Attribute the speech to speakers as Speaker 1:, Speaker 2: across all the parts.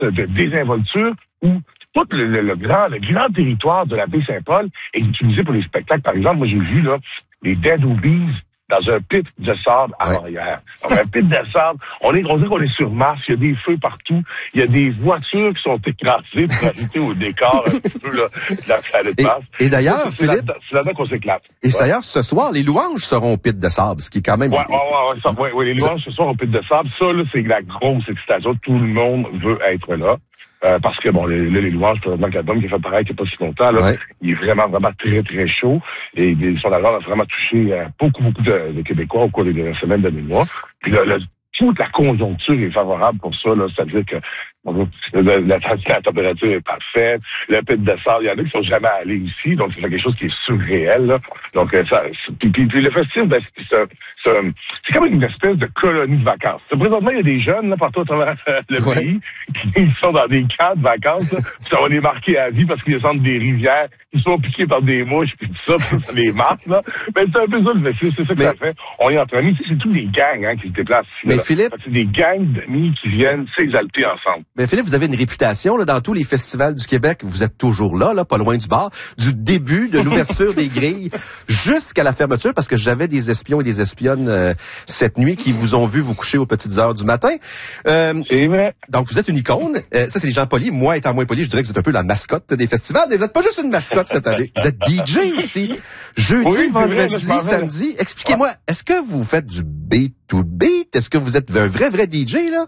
Speaker 1: de désinvolture où tout le grand territoire de la baie Saint-Paul est utilisé pour les spectacles. Par exemple, moi, j'ai vu là les Dead Obies dans un pit de sable à Montréal. Donc, un pit de sable, on dirait qu'on est sur Mars, il y a des feux partout, il y a des voitures qui sont écrasées pour ajouter au décor un petit peu là, de la planète Mars.
Speaker 2: Et d'ailleurs, Philippe...
Speaker 1: C'est là-dedans qu'on s'éclate.
Speaker 2: Et d'ailleurs, ce soir, les louanges seront au pit de sable, ce qui est quand même...
Speaker 1: Ouais, les louanges ce soir au pit de sable, ça, là, c'est la grosse excitation. Tout le monde veut être là. Parce que, bon, les louanges, présentement, l'album qui a fait pareil, qui n'est pas si longtemps, là, il est vraiment très, très chaud. Et son album a vraiment touché beaucoup de Québécois au cours des dernières semaines, derniers mois. Puis là, toute la conjoncture est favorable pour ça, là. C'est-à-dire que la température est parfaite. Le pit de sable, il y en a qui sont jamais allés ici, donc c'est quelque chose qui est surréel, là. Donc, puis le festival, ben, c'est comme une espèce de colonie de vacances. Présentement, il y a des jeunes, là, partout à travers le pays, qui sont dans des camps de vacances, là, ça va les marquer à vie parce qu'ils descendent des rivières, ils sont piqués par des mouches, puis tout ça, ça les marque, là. Mais c'est un peu ça, le festival, c'est ça que ça fait. On est entre amis, c'est tous des gangs, hein, qui se déplacent ici.
Speaker 2: Mais Philippe...
Speaker 1: C'est des gangs d'amis qui viennent s'exalter ensemble.
Speaker 2: Mais Philippe, vous avez une réputation là, dans tous les festivals du Québec. Vous êtes toujours là, pas loin du bar, du début de l'ouverture des grilles jusqu'à la fermeture, parce que j'avais des espions et des espionnes cette nuit qui vous ont vu vous coucher aux petites heures du matin.
Speaker 1: C'est vrai.
Speaker 2: Donc, vous êtes une icône. Ça, c'est les gens polis. Moi, étant moins poli, je dirais que vous êtes un peu la mascotte des festivals. Mais vous n'êtes pas juste une mascotte cette année. Vous êtes DJ aussi. Jeudi, vendredi, samedi. Expliquez-moi, est-ce que vous faites du beat to beat? Est-ce que vous êtes un vrai DJ, là?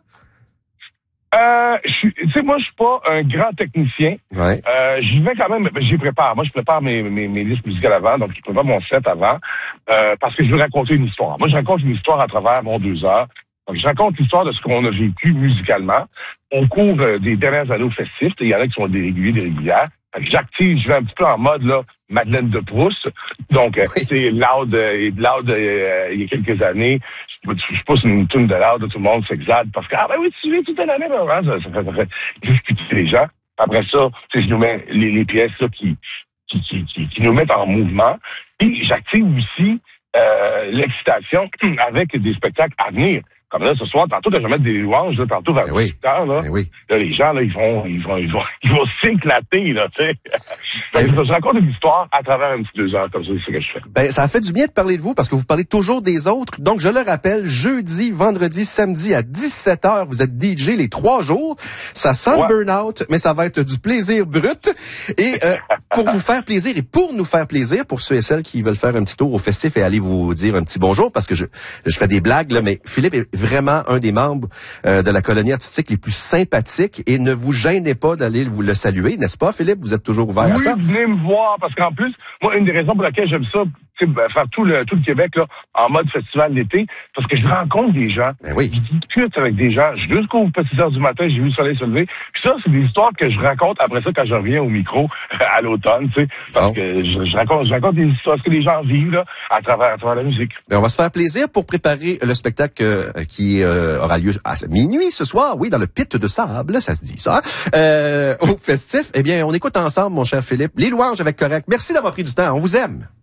Speaker 1: Tu sais, moi, je suis pas un grand technicien.
Speaker 2: Ouais.
Speaker 1: J'y vais quand même, j'y prépare. Moi, je prépare mes listes musicales avant, donc je prépare mon set avant, parce que je veux raconter une histoire. Moi, je raconte une histoire à travers mon 2 heures. Donc, je raconte l'histoire de ce qu'on a vécu musicalement au cours des dernières années au festif. Il y en a qui sont des réguliers, des régulières. J'active, je vais un petit peu en mode là, Madeleine de Proust. Donc, c'est Loud, il y a quelques années. Je pousse une toune de Loud, tout le monde s'exalte parce que, oui, tu viens toute l'année, ça fait discuter les gens. Après ça, je nous mets les pièces là, qui nous mettent en mouvement. Et j'active aussi l'excitation avec des spectacles à venir. Comme là, ce soir, tantôt, je vais mettre des louanges, là, tantôt, vers 18 heures, là. Là, les gens, là, ils vont s'éclater, là, tu sais. Je raconte une histoire à travers un petit 2 heures, comme ça, c'est ce que je fais.
Speaker 2: Ben, ça a fait du bien de parler de vous, parce que vous parlez toujours des autres. Donc, je le rappelle, jeudi, vendredi, samedi, à 17h, vous êtes DJ les 3 jours. Ça sent le burn-out, mais ça va être du plaisir brut. Et, pour vous faire plaisir et pour nous faire plaisir, pour ceux et celles qui veulent faire un petit tour au festif et aller vous dire un petit bonjour, parce que je fais des blagues, là, mais Philippe est vraiment un des membres de la colonie artistique les plus sympathiques et ne vous gênez pas d'aller vous le saluer, n'est-ce pas, Philippe? Vous êtes toujours ouvert à ça?
Speaker 1: Oui, venez me voir, parce qu'en plus, moi, une des raisons pour laquelle j'aime ça, faire tout le Québec là en mode festival d'été, parce que je rencontre des gens.
Speaker 2: Ben oui.
Speaker 1: Je discute avec des gens. Jusqu'aux petites heures du matin, j'ai vu le soleil se lever. Puis ça, c'est des histoires que je raconte après ça quand je reviens au micro à l'automne, tu sais, parce que je raconte des histoires que les gens vivent là à travers la musique.
Speaker 2: Ben, on va se faire plaisir pour préparer le spectacle qui aura lieu à minuit ce soir, oui, dans le pit de sable, ça se dit ça, au festif. Eh bien, on écoute ensemble, mon cher Philippe, les louanges avec Correct. Merci d'avoir pris du temps. On vous aime.